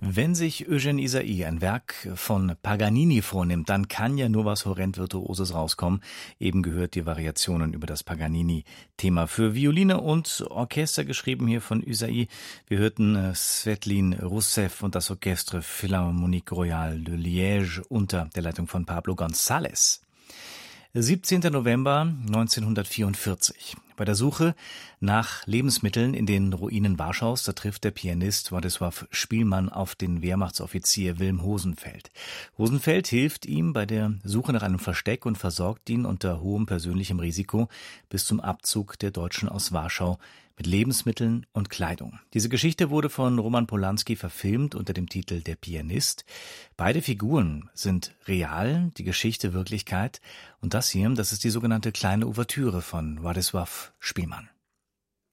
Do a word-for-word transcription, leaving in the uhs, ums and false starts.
Wenn sich Eugène Ysaÿe ein Werk von Paganini vornimmt, dann kann ja nur was horrend Virtuoses rauskommen. Eben gehört die Variationen über das Paganini-Thema für Violine und Orchester, geschrieben hier von Ysaÿe. Wir hörten äh, Svetlin Rousseff und das Orchestre Philharmonique Royale de Liège unter der Leitung von Pablo González. siebzehnter November neunzehnhundertvierundvierzig. Bei der Suche nach Lebensmitteln in den Ruinen Warschaus, da trifft der Pianist Władysław Szpilman auf den Wehrmachtsoffizier Wilm Hosenfeld. Hosenfeld hilft ihm bei der Suche nach einem Versteck und versorgt ihn unter hohem persönlichem Risiko bis zum Abzug der Deutschen aus Warschau mit Lebensmitteln und Kleidung. Diese Geschichte wurde von Roman Polanski verfilmt unter dem Titel Der Pianist. Beide Figuren sind real, die Geschichte Wirklichkeit. Und das hier, das ist die sogenannte kleine Ouvertüre von Władysław Szpilman.